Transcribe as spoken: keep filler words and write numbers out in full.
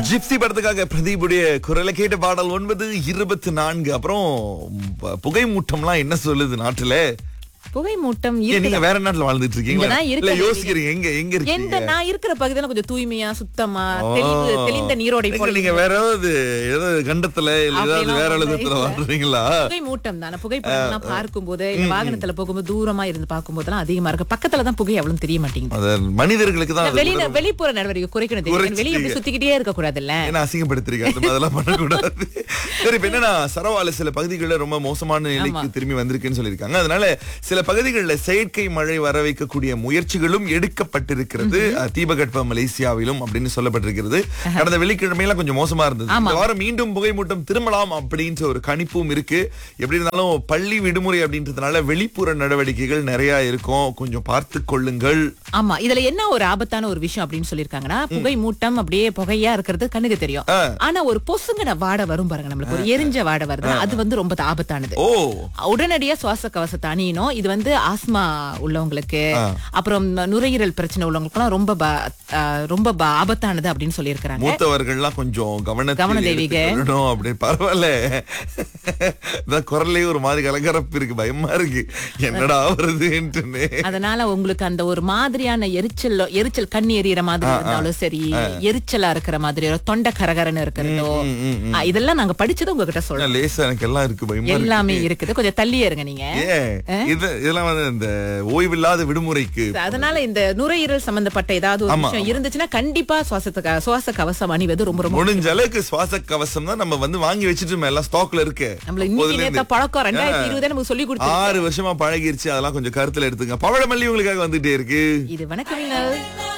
Gypsy படத்துக்காக பிரதீபுடைய குரலை கேட்ட பாடல் ஒன்பது இருபத்தி நான்கு. அப்புறம் ப- புகை மூட்டம்லாம் என்ன சொல்லுது நாட்டுல? புகை மூட்டம் ஏன் இருக்குது. நீங்க வேற நாட்டுல வாழ்ந்துட்டு இருக்கீங்களா? இங்கதான் இல்ல இருக்கிறது. யோசிக்கிறீங்க எங்க எங்க எந்த இருக்கீங்க? நான் இருக்கிற பகுதியில கொஞ்சம் தூய்மையா சுத்தமா ஓ. தெளிவு தெளிந்த நீரோடை எங்க போல நீங்க வேற ஏதாவது ஏதாவது கண்டத்துல இல்ல ஏதாவது அப்படிலாம் வேற ஒண்ணும் அழுகத்துல இல்ல. வாழ்றீங்களா? புகை மூட்டம் தானே. புகைப்படம் பார்க்கும்போது இல்ல வாகனத்துல போகும்போது தூரமா இருந்து பார்க்கும்போதெல்லாம் அதிகமா இருக்கு. பக்கத்துல தான் புகை அவ்வளவு தெரிய மாட்டேங்குது. அது மனிதர்களுக்கு தான் அது வெளி உதவும். வெளிப்புற நடவடிக்கை குறைக்கணும் தெரியும். குறைச்சிட்டீங்க. வெளியே அப்படி சுத்திக்கிட்டே இருக்க கூடாதுல்ல. ஏன்னா அசிங்கப்படுத்துறீங்க, அது அதெல்லாம் பண்ணக்கூடாது. சரி, இப்ப என்னன்னா சரவால சில பகுதிகளில் ரொம்ப மோசமான நிலைக்கு ஆமா. திரும்பி வந்திருக்குன்னு சொல்லியிருக்காங்க. அதனால சில பகுதிகளில் செயற்கை மழை வர வைக்கக்கூடிய முயற்சிகளும் எடுக்கப்பட்டிருக்கிறது. அஹ், தீபகற்ப மலேசியாவிலும் அப்படின்னு சொல்லப்பட்டிருக்கிறது. கடந்த வெள்ளிக்கிழமையில கொஞ்சம் மோசமா இருந்தது. ஆமா. இந்த வாரம் மீண்டும் புகைமூட்டம் திரும்பலாம் அப்படின்ற ஒரு கணிப்பும் இருக்கு. எப்படி இருந்தாலும் பள்ளி விடுமுறை அப்படின்றதுனால வெளிப்புற நடவடிக்கைகள் நிறைய இருக்கும். கொஞ்சம் பார்த்து கொள்ளுங்கள். ஆமா, இதுல என்ன ஒரு ஆபத்தான ஒரு விஷயம் அப்படின்னு சொல்லிருக்காங்கன்னா, புகை மூட்டம் அப்படியே புகையா இருக்கிறது கண்ணுக்கு தெரியும். ஆ. ஆனா ஒரு பொசுங்கின வாடை வரும் பாருங்க, நம்மளுக்கு ஒரு எரிஞ்ச வாடை வருது, அது வந்து ரொம்ப ஆபத்தானது. ஓ, உடனடியா சுவாச கவசத்தை அணியணும். இது வந்து ஆஸ்மா உள்ளவங்களுக்கு, ஆ. அப்புறம் நுரையீரல் பிரச்சனை உள்ளவங்களுக்குலாம் ரொம்ப ப- ஆ, ரொம்ப ப- ஆபத்தானது அப்படின்னு சொல்லியிருக்கிறாங்க. மூத்தவர்கள்லாம் கொஞ்சம் கவனத்தில் கவன தெய்வீக. எடுத்துக்கொள்ளணும். அப்படி பரவாயில்ல. இதான் குரல்லே ஒரு மாதிரி கலகரப்பு இருக்கு, பயமா இருக்கு, என்னடா வருதுன்னு. அதனால உங்களுக்கு அந்த ஒரு மாதிரியான எரிச்சல் எரிச்சல் கண் எறிகிற மாதிரி இருந்தாலும் சரி, எரிச்சலா இருக்கிற மாதிரி தொண்டை கரகரன்னு இருக்கிறதோ, ம், ம், ம். ஆ, இதெல்லாம் நாங்க படிச்சது உங்ககிட்ட சொல்றோம். லேசா எனக்கு எல்லாம் இருக்கு, பயமா இருக்கு. எல்லாமே இருக்குது. கொஞ்சம் தள்ளியே இருங்க நீங்க. ஏன் இது இதெல்லாம் வந்து இந்த ஓய்வில்லாத விடுமுறைக்கு அதனால இந்த நுரையீரல் சம்பந்தப்பட்ட ஏதாவது ஒரு ஆமா, விஷயம் இருந்துச்சுன்னா கண்டிப்பா சுவாசத்துக்கு சுவாச கவசம் அணிவது ரொம்ப ரொம்ப முடிஞ்ச அளவுக்கு சுவாச கவசம் தான் நம்ம வந்து வாங்கி வச்சுட்டு எல்லாம் ஸ்டாக்ல இருக்கு. நம்மள இன்னைக்கு அப்போதுல நேத்த இருந்து. பழக்கம் ரெண்டாயிரத்தி இருபது நமக்கு சொல்லி கொடுத்து ஆறு வருஷமா பழகிருச்சு, அதெல்லாம் கொஞ்சம் கருத்துல எடுத்துங்க. பவழமல்லி உங்களுக்காக வந்துட்டே இருக்கு. இது வணக்கம்.